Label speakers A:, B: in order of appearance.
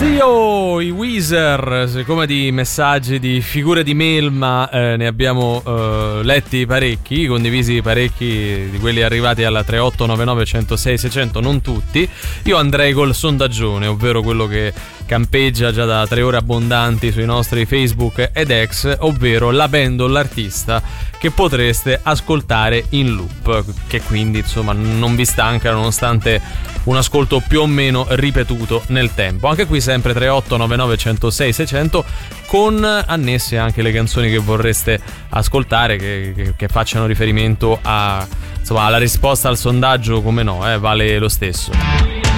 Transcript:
A: Dio, i Weezer, siccome di messaggi, di figure di melma ne abbiamo letti parecchi, condivisi parecchi di quelli arrivati alla 3899 106 600, non tutti, io andrei col sondaggione, ovvero quello che campeggia già da 3 ore abbondanti sui nostri Facebook ed ex, ovvero la band o l'artista che potreste ascoltare in loop, che quindi insomma non vi stanca nonostante un ascolto più o meno ripetuto nel tempo. Anche qui sempre 3899 106 600, con annesse anche le canzoni che vorreste ascoltare che facciano riferimento a, insomma, alla risposta al sondaggio, come no, vale lo stesso.